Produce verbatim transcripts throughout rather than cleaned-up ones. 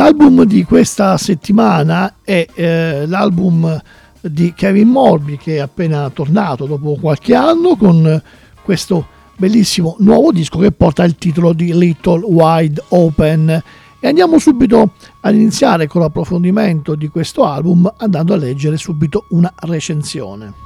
L'album di questa settimana è eh, l'album di Kevin Morby, che è appena tornato dopo qualche anno con questo bellissimo nuovo disco che porta il titolo di Little Wide Open. E andiamo subito ad iniziare con l'approfondimento di questo album andando a leggere subito una recensione.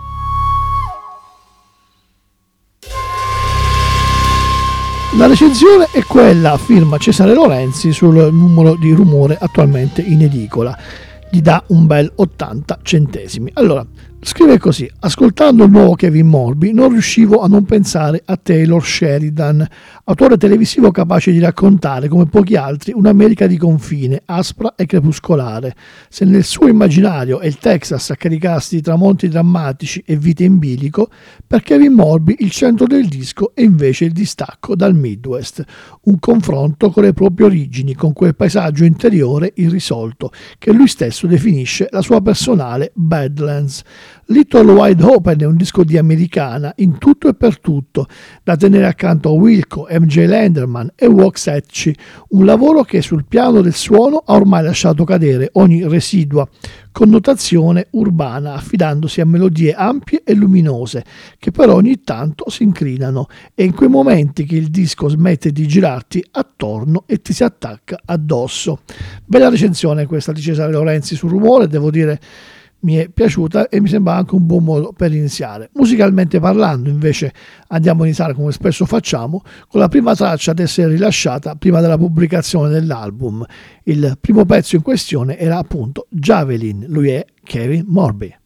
La recensione è quella, firma Cesare Lorenzi, sul numero di Rumore attualmente in edicola. Gli dà un bel ottanta centesimi. Allora, scrive così: ascoltando il nuovo Kevin Morby non riuscivo a non pensare a Taylor Sheridan, autore televisivo capace di raccontare come pochi altri un'America di confine, aspra e crepuscolare. Se nel suo immaginario è il Texas a caricarsi di tramonti drammatici e vite in bilico, per Kevin Morby il centro del disco è invece il distacco dal Midwest, un confronto con le proprie origini, con quel paesaggio interiore irrisolto che lui stesso definisce la sua personale Badlands. Little Wide Open è un disco di americana in tutto e per tutto, da tenere accanto a Wilco, M J Lenderman e Waxahachie, un lavoro che sul piano del suono ha ormai lasciato cadere ogni residua connotazione urbana, affidandosi a melodie ampie e luminose che però ogni tanto si incrinano, e in quei momenti che il disco smette di girarti attorno e ti si attacca addosso. Bella recensione questa di Cesare Lorenzi sul Rumore, devo dire mi è piaciuta e mi sembra anche un buon modo per iniziare. Musicalmente parlando, invece, andiamo a iniziare, come spesso facciamo, con la prima traccia ad essere rilasciata prima della pubblicazione dell'album. Il primo pezzo in questione era appunto Javelin, lui è Kevin Morby.